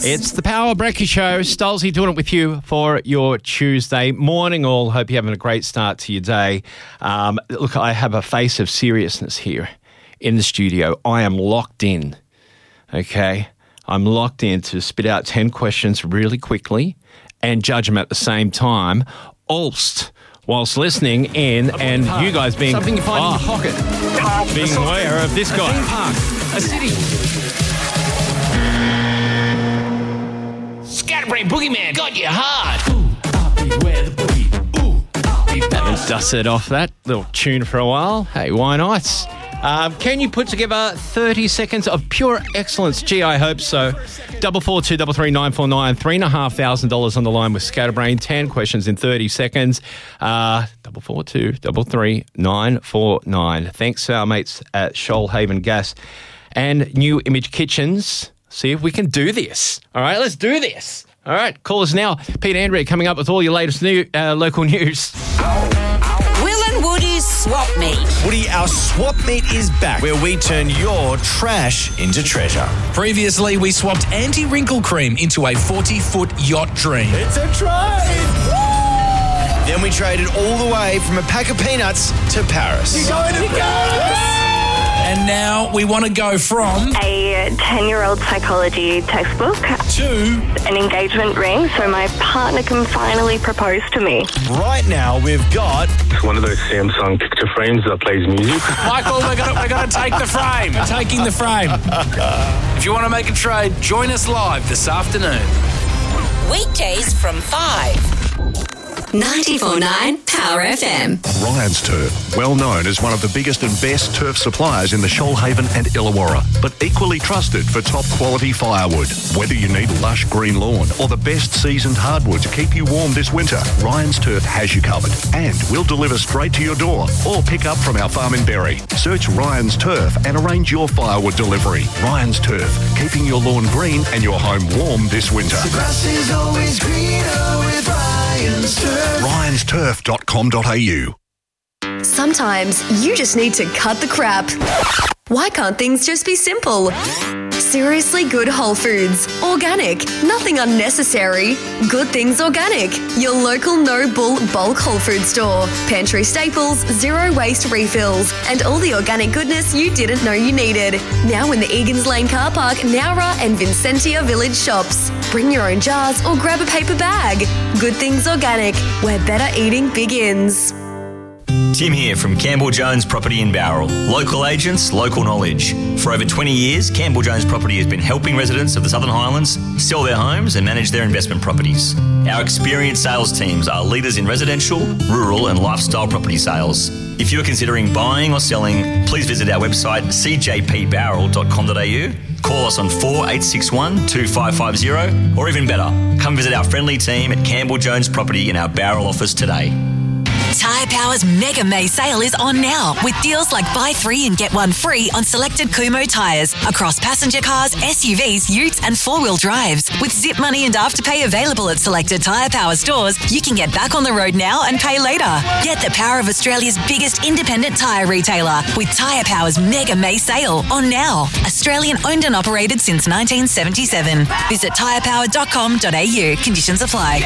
It's the Power Breakfast Show. Stolzy doing it with you for your Tuesday morning all. Hope you're having a great start to your day. Look, I have a face of seriousness here in the studio. I am locked in, okay? I'm locked in to spit out 10 questions really quickly and judge them at the same time, whilst listening in, and you guys being... Something you find in your pocket. Being aware of this guy. A theme park. A city. Scatterbrain Boogeyman got you hard. Ooh, I'll be where the boogie. Ooh, I'll be Haven't dusted off that little tune for a while. Hey, why not? Can you put together 30 seconds of pure excellence? Gee, I hope so. 442 33 949, $3,500 on the line with Scatterbrain. 10 questions in 30 seconds. 442 33 949. Thanks to our mates at Shoalhaven Gas and New Image Kitchens. See if we can do this. All right, let's do this. All right, call us now. Pete Andrea coming up with all your latest local news. Will and Woody's Swap Meet. Woody, our swap meet is back, where we turn your trash into treasure. Previously, we swapped anti-wrinkle cream into a 40-foot yacht dream. It's a trade! Woo! Then we traded all the way from a pack of peanuts to Paris. You're going to Paris! And now we want to go from a 10-year-old psychology textbook to an engagement ring so my partner can finally propose to me. Right now, we've got... It's one of those Samsung picture frames that plays music. Michael, we're going to take the frame. We're taking the frame. If you want to make a trade, join us live this afternoon. Weekdays from 5. 94.9 Power FM. Ryan's Turf, well known as one of the biggest and best turf suppliers in the Shoalhaven and Illawarra, but equally trusted for top quality firewood. Whether you need lush green lawn or the best seasoned hardwood to keep you warm this winter, Ryan's Turf has you covered, and we'll deliver straight to your door or pick up from our farm in Berry. Search Ryan's Turf and arrange your firewood delivery. Ryan's Turf, keeping your lawn green and your home warm this winter. The grass is always greener with Ryan's Turf. Ryan'sTurf.com.au. Sometimes you just need to cut the crap. Why can't things just be simple? Seriously Good Whole Foods. Organic. Nothing unnecessary. Good Things Organic. Your local no-bull bulk whole food store. Pantry staples, zero waste refills, and all the organic goodness you didn't know you needed. Now in the Egan's Lane car park, Nowra and Vincentia Village shops. Bring your own jars or grab a paper bag. Good Things Organic, where better eating begins. Tim here from Campbell Jones Property in Bowral. Local agents, local knowledge. For over 20 years, Campbell Jones Property has been helping residents of the Southern Highlands sell their homes and manage their investment properties. Our experienced sales teams are leaders in residential, rural and lifestyle property sales. If you're considering buying or selling, please visit our website cjpbowral.com.au, call us on 4861 2550, or even better, come visit our friendly team at Campbell Jones Property in our Bowral office today. Tyre Power's Mega May sale is on now with deals like buy 3 and get 1 free on selected Kumho tyres across passenger cars, SUVs, utes and 4-wheel drives. With zip money and afterpay available at selected Tyre Power stores, you can get back on the road now and pay later. Get the power of Australia's biggest independent tyre retailer with Tyre Power's Mega May sale on now. Australian owned and operated since 1977. Visit tyrepower.com.au. Conditions apply.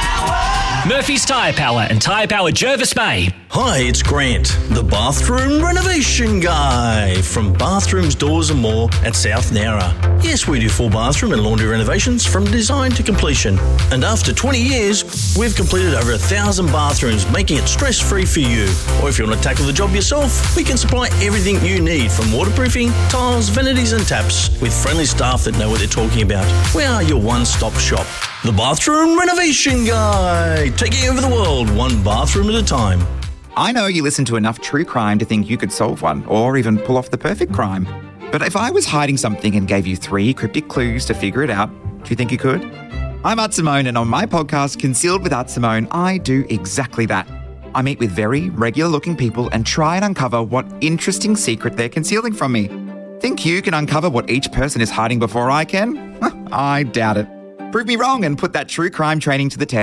Murphy's Tyre Power and Tyre Power Jervis Bay. Hi, it's Grant, the bathroom renovation guy from Bathrooms, Doors and More at South Nowra. Yes, we do full bathroom and laundry renovations from design to completion. And after 20 years, we've completed over 1,000 bathrooms, making it stress-free for you. Or if you want to tackle the job yourself, we can supply everything you need from waterproofing, tiles, vanities and taps with friendly staff that know what they're talking about. We are your one-stop shop. The Bathroom Renovation Guy, taking over the world one bathroom at a time. I know you listen to enough true crime to think you could solve one, or even pull off the perfect crime. But if I was hiding something and gave you 3 cryptic clues to figure it out, do you think you could? I'm Art Simone, and on my podcast, Concealed with Art Simone, I do exactly that. I meet with very regular-looking people and try and uncover what interesting secret they're concealing from me. Think you can uncover what each person is hiding before I can? I doubt it. Prove me wrong and put that true crime training to the test.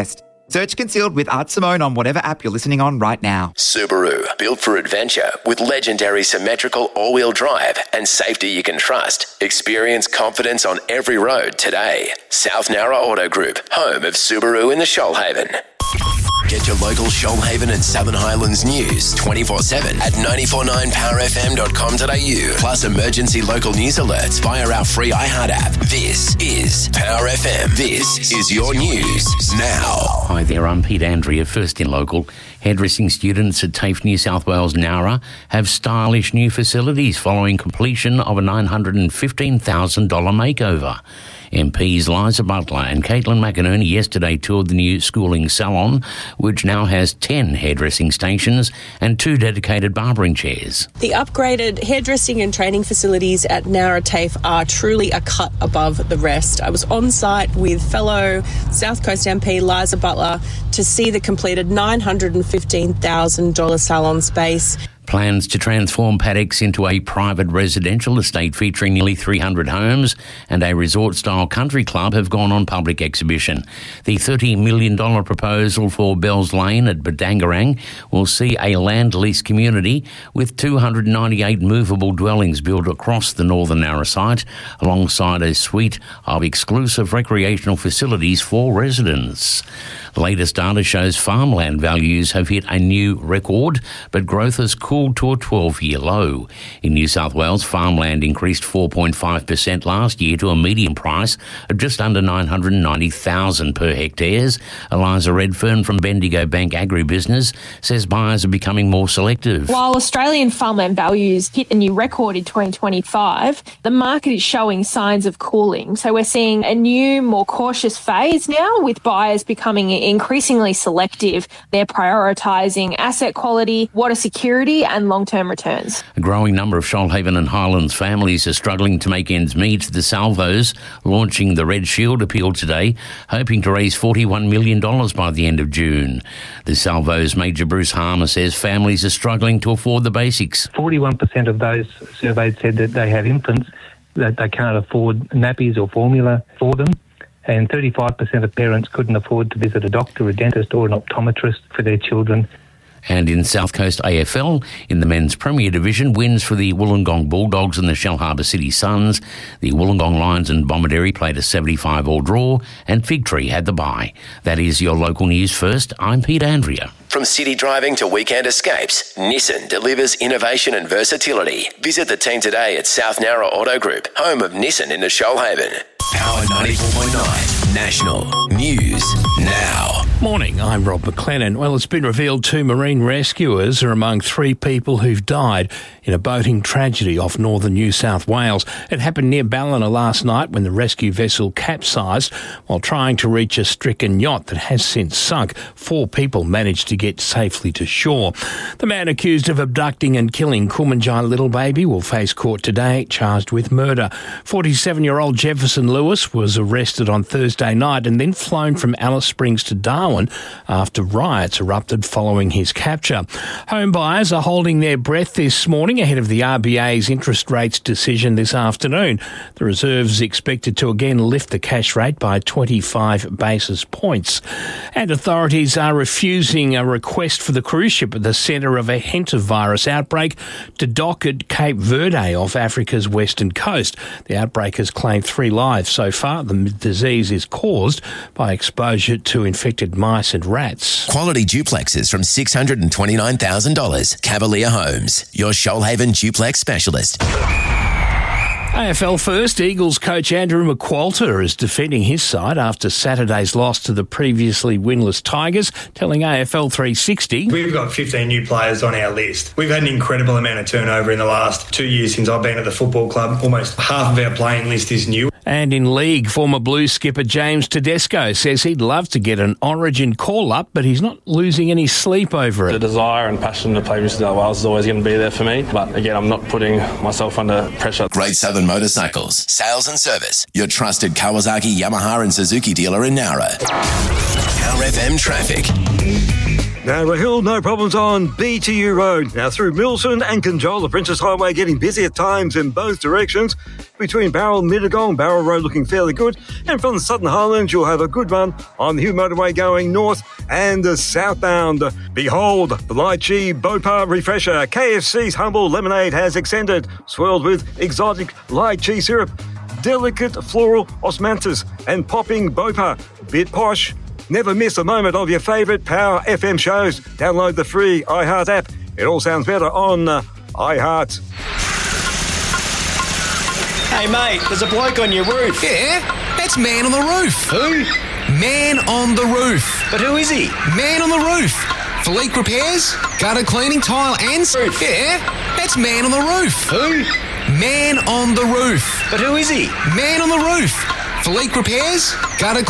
Search Concealed with Art Simone on whatever app you're listening on right now. Subaru, built for adventure with legendary symmetrical all-wheel drive and safety you can trust. Experience confidence on every road today. South Nowra Auto Group, home of Subaru in the Shoalhaven. Get your local Shoalhaven and Southern Highlands news 24/7 at 949powerfm.com.au. Plus emergency local news alerts via our free iHeart app. This is Power FM. This is your news now. Hi there, I'm Pete Andrea, first in local. Hairdressing students at TAFE New South Wales Nowra have stylish new facilities following completion of a $915,000 makeover. MPs Liza Butler and Caitlin McInerney yesterday toured the new schooling salon, which now has 10 hairdressing stations and 2 dedicated barbering chairs. The upgraded hairdressing and training facilities at Nowra TAFE are truly a cut above the rest. I was on site with fellow South Coast MP Liza Butler to see the completed $915,000 salon space. Plans to transform Paddocks into a private residential estate featuring nearly 300 homes and a resort-style country club have gone on public exhibition. The $30 million proposal for Bells Lane at Badangarang will see a land lease community with 298 movable dwellings built across the Northern Nowra site, alongside a suite of exclusive recreational facilities for residents. The latest data shows farmland values have hit a new record, but growth has cooled to a 12-year low. In New South Wales, farmland increased 4.5% last year to a median price of just under $990,000 per hectares. Eliza Redfern from Bendigo Bank Agribusiness says buyers are becoming more selective. While Australian farmland values hit a new record in 2025, the market is showing signs of cooling. So we're seeing a new, more cautious phase now, with buyers becoming increasingly selective. They're prioritising asset quality, water security and long-term returns. A growing number of Shoalhaven and Highlands families are struggling to make ends meet. The Salvos launching the Red Shield appeal today, hoping to raise $41 million by the end of June. The Salvos Major Bruce Harmer says families are struggling to afford the basics. 41% of those surveyed said that they have infants that they can't afford nappies or formula for them. And 35% of parents couldn't afford to visit a doctor, a dentist or an optometrist for their children. And in South Coast AFL, in the men's Premier Division, wins for the Wollongong Bulldogs and the Shellharbour City Suns. The Wollongong Lions and Bomaderry played a 75-all draw, and Fig Tree had the bye. That is your local news first. I'm Pete Andrea. From city driving to weekend escapes, Nissan delivers innovation and versatility. Visit the team today at South Nowra Auto Group, home of Nissan in the Shoalhaven. Power 94.9 National News Now. Morning, I'm Rob McLennan. Well, it's been revealed 2 marine rescuers are among 3 people who've died in a boating tragedy off northern New South Wales. It happened near Ballina last night when the rescue vessel capsized while trying to reach a stricken yacht that has since sunk. 4 people managed to get safely to shore. The man accused of abducting and killing Kumanjai little baby will face court today, charged with murder. 47-year-old Jefferson Lewis was arrested on Thursday night and then flown from Alice Springs to Darwin after riots erupted following his capture. Home buyers are holding their breath this morning ahead of the RBA's interest rates decision this afternoon. The Reserve's expected to again lift the cash rate by 25 basis points. And authorities are refusing a request for the cruise ship at the centre of a Hantavirus outbreak to dock at Cape Verde off Africa's western coast. The outbreak has claimed 3 lives so far. The disease is caused by exposure to infected mice and rats. Quality duplexes from $629,000. Cavalier Homes, your Shoalhaven duplex specialist. AFL first, Eagles coach Andrew McQualter is defending his side after Saturday's loss to the previously winless Tigers, telling AFL 360... We've got 15 new players on our list. We've had an incredible amount of turnover in the last 2 years since I've been at the football club. Almost half of our playing list is new. And in league, former Blues skipper James Tedesco says he'd love to get an Origin call-up, but he's not losing any sleep over it. The desire and passion to play New South Wales is always going to be there for me, but again, I'm not putting myself under pressure. Great Southern Motorcycles, sales and service. Your trusted Kawasaki, Yamaha and Suzuki dealer in Nowra. Power FM traffic. Narra Hill, no problems on BTU Road. Now through Milson and Conjola, Princess Highway getting busy at times in both directions. Between Barrel and Mittagong, Barrel Road looking fairly good. And from the Southern Highlands, you'll have a good run on the Hugh Motorway going north and southbound. Behold, the Lychee Bopa Refresher. KFC's Humble Lemonade has extended, swirled with exotic lychee syrup, delicate floral osmanthus and popping Bopa. Bit posh. Never miss a moment of your favourite Power FM shows. Download the free iHeart app. It all sounds better on iHeart. Hey, mate, there's a bloke on your roof. Yeah, that's Man on the Roof. Who? Man on the Roof. But who is he? Man on the Roof. For leak repairs, gutter cleaning, tile and... Roof. Yeah, that's Man on the Roof. Who? Man on the Roof. But who is he? Man on the Roof. For leak repairs, gutter